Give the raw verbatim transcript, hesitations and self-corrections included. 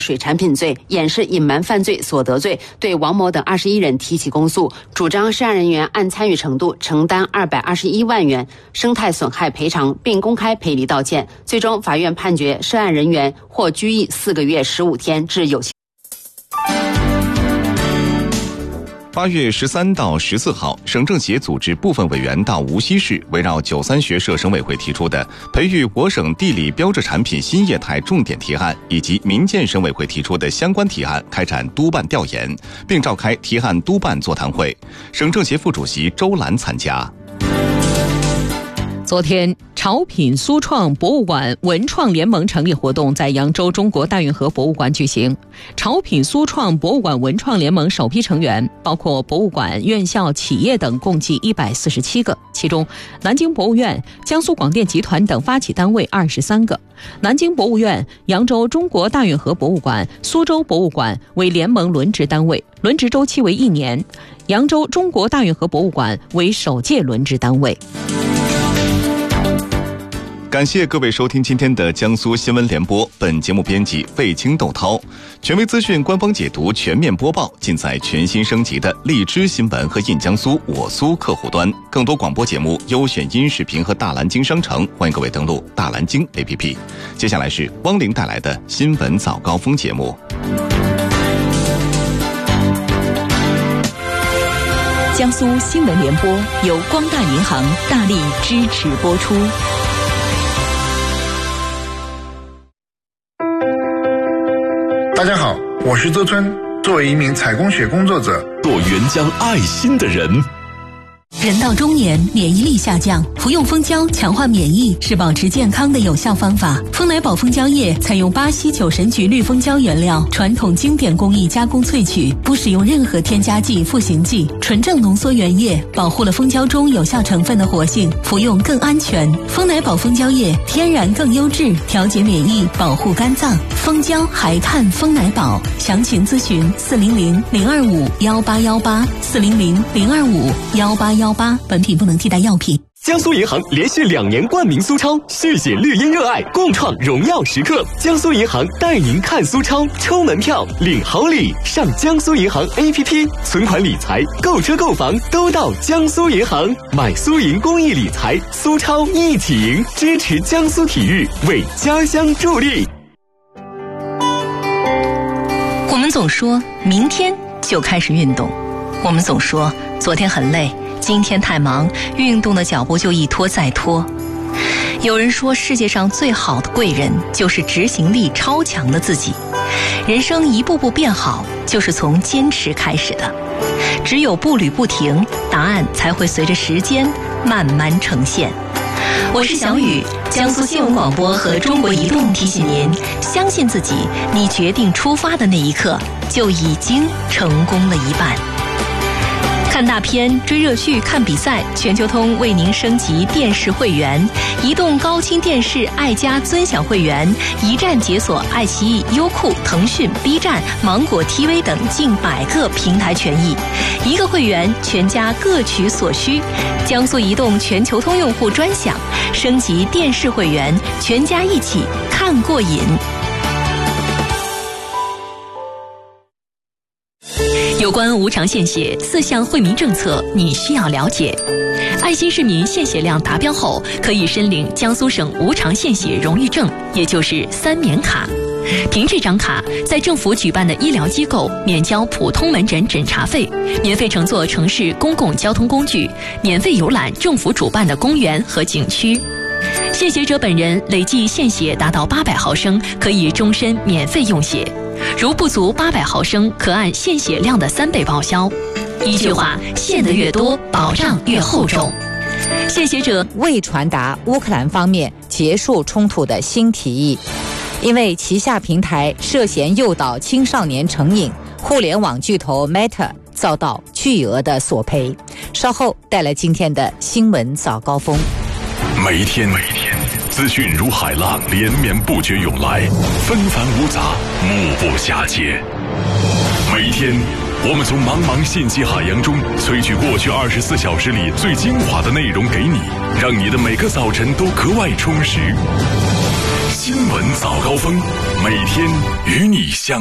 水产品罪、掩饰隐瞒犯罪所得罪，对王某等二十一人提起公诉，主张涉案人员按参与程度承担二百二十一万元生态损害赔偿，并公开赔礼道歉。最终，法院判决涉案人员获拘役四个月十五天至有期。 八月十三到十四号，省政协组织部分委员到无锡市，围绕九三学社省委会提出的培育我省地理标志产品新业态重点提案，以及民建省委会提出的相关提案开展督办调研，并召开提案督办座谈会。省政协副主席周兰参加。 昨天，潮品苏创博物馆文创联盟成立活动在扬州中国大运河博物馆举行。潮品苏创博物馆文创联盟首批成员包括博物馆、院校、企业等，共计一百四十七个，其中南京博物院、江苏广电集团等发起单位二十三个。南京博物院、扬州中国大运河博物馆、苏州博物馆为联盟轮值单位，轮值周期为一年；扬州中国大运河博物馆为首届轮值单位。 感谢各位收听今天的江苏新闻联播，本节目编辑费青窦涛，权威资讯官方解读全面播报尽在全新升级的荔枝新闻和印江苏我苏客户端，更多广播节目、优选音视频和大蓝鲸商城，欢迎各位登录大蓝鲸 A P P。 接下来是汪玲带来的新闻早高峰节目。 江苏新闻联播由光大银行大力支持播出。 大家好，我是周春。作为一名采供血工作者， 做援疆爱心的人。 人到中年，免疫力下降，服用蜂胶强化免疫是保持健康的有效方法。蜂奶宝蜂胶液采用巴西酒神菊绿蜂胶原料，传统经典工艺加工萃取，不使用任何添加剂、赋形剂，纯正浓缩原液，保护了蜂胶中有效成分的活性，服用更安全。蜂奶宝蜂胶液天然更优质，调节免疫，保护肝脏。蜂胶还看蜂奶宝，详情咨询四零零零二五幺八幺八四零零零二五幺八幺八。本品不能替代药品。 江苏银行连续两年冠名苏超，续写绿茵热爱，共创荣耀时刻。江苏银行带您看苏超，抽门票领好礼，上江苏银行 A P P， 存款理财、购车购房都到江苏银行，买苏银公益理财，苏超一起赢，支持江苏体育，为家乡助力。 我们总说明天就开始运动，我们总说昨天很累，今天太忙，运动的脚步就一拖再拖。有人说，世界上最好的贵人就是执行力超强的自己。人生一步步变好，就是从坚持开始的。只有步履不停，答案才会随着时间慢慢呈现。我是小雨，江苏新闻广播和中国移动提醒您，相信自己，你决定出发的那一刻，就已经成功了一半。看大片、追热剧、看比赛，全球通为您升级电视会员，移动高清电视爱家尊享会员，一站解锁爱奇艺、优酷、腾讯、B 站、芒果 T V 等近百个平台权益，一个会员全家各取所需。江苏移动全球通用户专享，升级电视会员，全家一起看过瘾。有关无偿献血四项惠民政策，你需要了解。爱心市民献血量达标后，可以申领江苏省无偿献血荣誉证，也就是三免卡。凭这张卡，在政府举办的医疗机构免交普通门诊诊查费，免费乘坐城市公共交通工具，免费游览政府主办的公园和景区。献血者本人累计献血达到八百毫升，可以终身免费用血。如不足八百毫升，可按献血量的三倍报销。一句话，献得越多，保障越厚重。献血者未传达乌克兰方面结束冲突的新提议，因为旗下平台涉嫌诱导青少年成瘾，互联网巨头 Meta 遭到巨额的索赔。稍后带来今天的新闻早高峰。 每一天，每一天，资讯如海浪连绵不绝涌来，纷繁芜杂，目不暇接。每一天，我们从茫茫信息海洋中萃取过去二十四小时里最精华的内容给你，让你的每个早晨都格外充实。 新闻早高峰，每天与你相